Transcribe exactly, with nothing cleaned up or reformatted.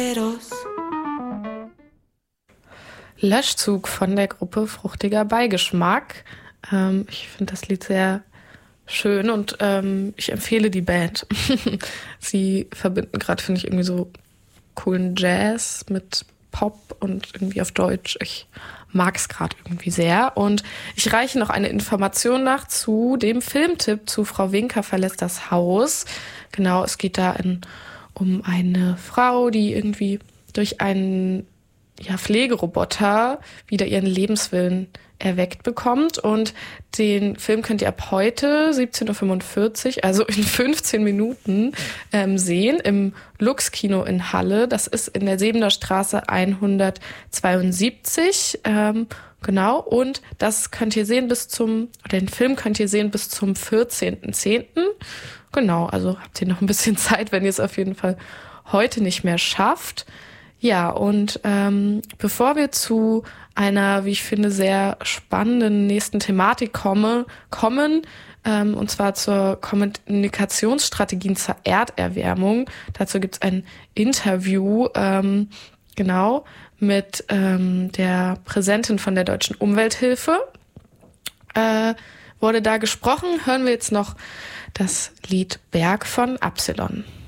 Löschzug von der Gruppe Fruchtiger Beigeschmack. Ähm, ich finde das Lied sehr schön und ähm, ich empfehle die Band. Sie verbinden gerade, finde ich, irgendwie so coolen Jazz mit Pop und irgendwie auf Deutsch. Ich mag es gerade irgendwie sehr. Und ich reiche noch eine Information nach zu dem Filmtipp zu Frau Winker verlässt das Haus. Genau, es geht da in, um eine Frau, die irgendwie durch einen ja, Pflegeroboter wieder ihren Lebenswillen erweckt bekommt. Und den Film könnt ihr ab heute siebzehn Uhr fünfundvierzig, also in fünfzehn Minuten, ähm, sehen im Lux-Kino in Halle. Das ist in der Sebener Straße hundertzweiundsiebzig. Ähm, genau. Und das könnt ihr sehen bis zum, oder den Film könnt ihr sehen bis zum vierzehnten zehnten Genau. Also habt ihr noch ein bisschen Zeit, wenn ihr es auf jeden Fall heute nicht mehr schafft. Ja, und ähm, bevor wir zu einer, wie ich finde, sehr spannenden nächsten Thematik komme, kommen, ähm, und zwar zur Kommunikationsstrategien zur Erderwärmung. Dazu gibt's ein Interview, ähm, genau, mit ähm, der Präsidentin von der Deutschen Umwelthilfe. Äh, wurde da gesprochen. Hören wir jetzt noch das Lied Berg von Absalon.